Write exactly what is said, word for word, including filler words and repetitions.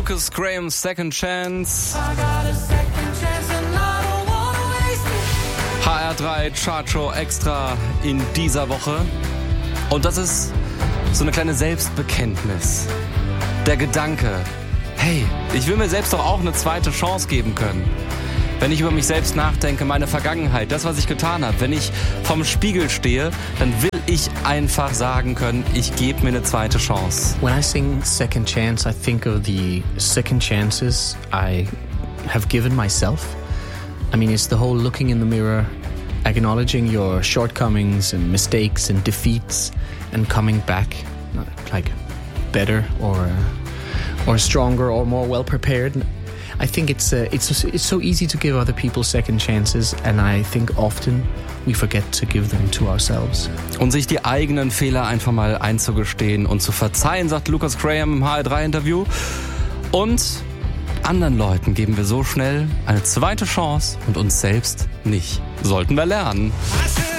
Lucas Graham, Second Chance. H R drei Chartshow extra in dieser Woche. Und das ist so eine kleine Selbstbekenntnis. Der Gedanke, hey, ich will mir selbst doch auch eine zweite Chance geben können. Wenn ich über mich selbst nachdenke, meine Vergangenheit, das, was ich getan habe, wenn ich vorm Spiegel stehe, dann will ich einfach sagen können, ich gebe mir eine zweite Chance. When I sing Second Chance, I think of the second chances I have given myself. I mean, it's the whole looking in the mirror, acknowledging your shortcomings and mistakes and defeats and coming back like better or uh, or stronger or more well prepared. I think it's uh, it's it's so easy to give other people second chances, and I think often we forget to give them to ourselves. Und sich die eigenen Fehler einfach mal einzugestehen und zu verzeihen, sagt Lucas Graham im H R drei Interview. Und anderen Leuten geben wir so schnell eine zweite Chance und uns selbst nicht. Sollten wir lernen.